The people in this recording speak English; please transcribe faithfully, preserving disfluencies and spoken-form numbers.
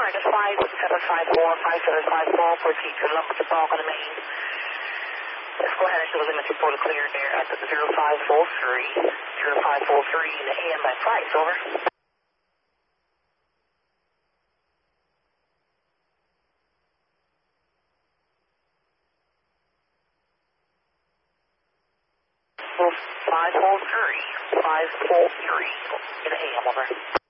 Alright, that's five seven five four, five seven five four, proceed to Lumber to Park on the main. Let's go ahead and show the limit for the clear there at the zero five four three, zero five four three in the A M by Price, over. five four three, five four three in the A M, over.